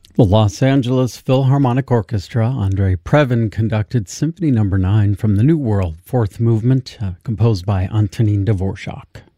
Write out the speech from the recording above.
The Los Angeles Philharmonic Orchestra, Andrei Previn, conducted Symphony No. 9 from the New World, Fourth Movement, composed by Antonin Dvorak.